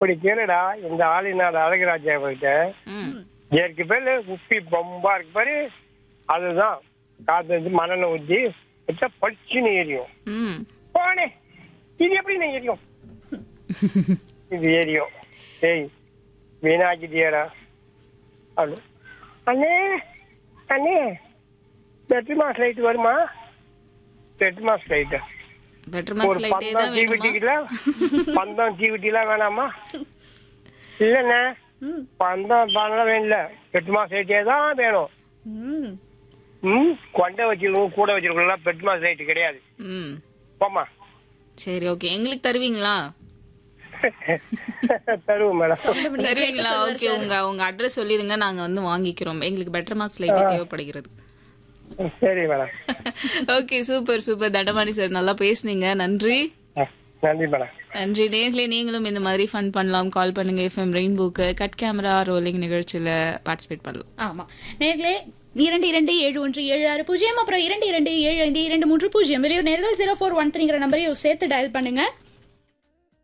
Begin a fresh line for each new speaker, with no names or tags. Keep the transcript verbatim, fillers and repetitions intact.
இப்படி கேளுடா இந்த ஆளினார் அழகராஜா கிட்ட
ம்
ஏற்கு பேரு உப்பி பொம்பா இருக்கு பாரு, அதுதான் காத்து மணனை ஊற்றி வச்சா பளிச்சுன்னு எரியும்.
ம்
போனே இது எப்படி நான் எரியும், இது எரியும். ஏய் வீணாக்கிட்டியாடா அது. அண்ணே அண்ணே பெட்மாஸ் லைட் வருமா? பெட்மாஸ் லைட்
பெட்டர்
ஒரு
மேக்ஸ் லைட்டே
பந்தம்
தான் வேணுமா?
தீவிட்டிக்கல, பந்தம் தீவிட்டிலாம் வேணாமா? இல்லண்ணே
ம்.
பந்தம் பண்ணலாம் வேணும்ல, பெட்மாஸ் லைட்டே தான் வேணும்.
ம்.
ம் கொண்டை வச்சிருக்கோம் கூட வச்சிருக்கோம், பெட்மாஸ் லைட் கிடையாது.
ம்
போமா
சரி ஓகே, எங்களுக்கு தருவீங்களா?
தருவோம் மேடம்.
தருவீங்களா? ஓகே, உங்க உங்க அட்ரஸ் சொல்லிருங்க, நாங்க வந்து வாங்கிக்கிறோம். எங்களுக்கு பெட்டர் மார்க்ஸ் லைட்டே தேவைப்படுகிறது.
சரி madam.
Okay, super super Dandapani sir, நல்லா பேசுனீங்க, நன்றி.
நன்றி மேடம்.
நன்றி நேர்களே, நீங்களும் இந்த மாதிரி ஃபன் பண்ணலாம். கால் பண்ணுங்க எஃப்எம் ரெயின்போக்கு, கட் கேமரா ரோலிங் நிகழ்ச்சியில பார்ட்டிசிபேட் பண்ணலாம்.
ஆமா நேர்களே, இரண்டு இரண்டு ஏழு ஒன்று ஏழு ஆறு பூஜ்ஜியம் அப்புறம் இரண்டு இரண்டு ஏழு ஐந்து இரண்டு மூன்று பூஜ்ஜியம் வெளியூர் நேர்கள் ஜீரோ ஃபோர் ஒன் த்ரீங்கிற நம்பரையும் சேர்த்து டயல் பண்ணுங்க.